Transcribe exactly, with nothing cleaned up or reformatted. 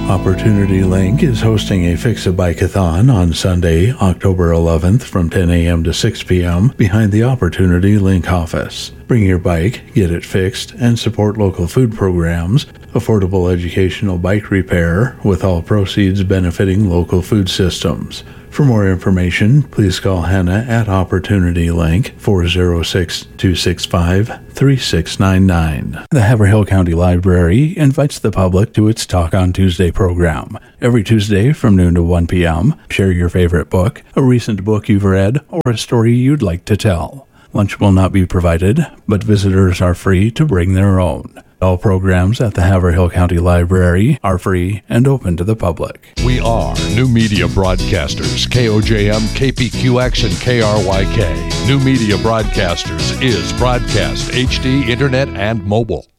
Opportunity Link is hosting a Fix-A-Bike-a-thon on Sunday, October eleventh from ten a.m. to six p.m. behind the Opportunity Link office. Bring your bike, get it fixed, and support local food programs, affordable educational bike repair, with all proceeds benefiting local food systems. For more information, please call Hannah at Opportunity Link four oh six, two six five, three six nine nine. The Haverhill County Library invites the public to its Talk on Tuesday program. Every Tuesday from noon to one p.m., share your favorite book, a recent book you've read, or a story you'd like to tell. Lunch will not be provided, but visitors are free to bring their own. All programs at the Haverhill County Library are free and open to the public. We are New Media Broadcasters, K O J M, K P Q X, and K R Y K. New Media Broadcasters is broadcast, H D, internet, and mobile.